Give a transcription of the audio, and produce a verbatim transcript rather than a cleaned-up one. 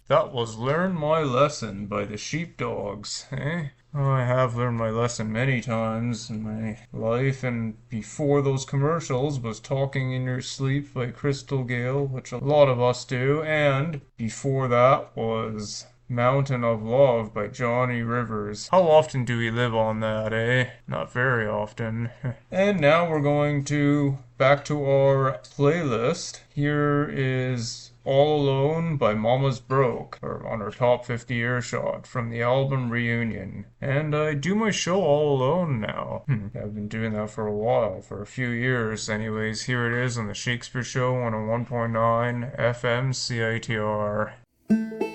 That was Learn My Lesson by the Sheepdogs, eh? Oh, I have learned my lesson many times in my life, and before those commercials was Talking in Your Sleep by Crystal Gale, which a lot of us do, and before that was Mountain of Love by Johnny Rivers. How often do we live on that, eh? Not very often. And now we're going to back to our playlist. Here is All Alone by Mama's Broke, or on our top fifty earshot from the album Reunion. And I do my show all alone now. Hmm, I've been doing that for a while, for a few years. Anyways, here it is on the Shakespeare Show on a one point nine F M C I T R.